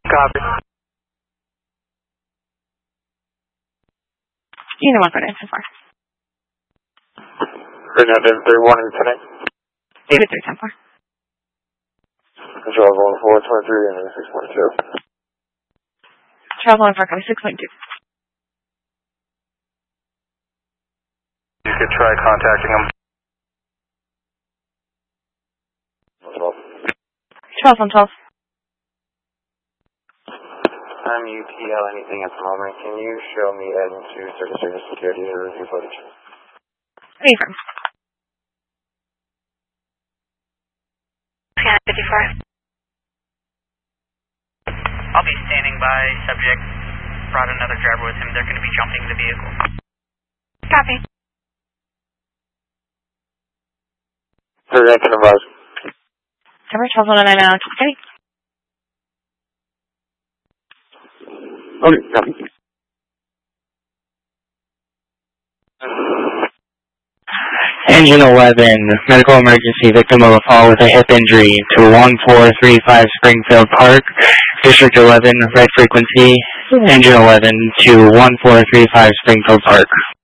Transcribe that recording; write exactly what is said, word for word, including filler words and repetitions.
Copy. Unit one for nine so far. Right now, three one and tonight. David three ten four. Control one four twenty-three and six point two. Travel one four copy six point two. You could try contacting them. twelve on twelve. I'm U T L anything at the moment. Can you show me adding to Circuit Service Security to review footage? Affirm. Scan fifty-four. I'll be standing by. Subject brought another driver with him. They're going to be jumping the vehicle. Copy. Sir, I can advise. Number twelve one nine now. Okay. Okay, copy. Engine eleven, medical emergency, victim of a fall with a hip injury to one four three five Springfield Park, District eleven, red frequency, engine eleven to one four three five Springfield Park.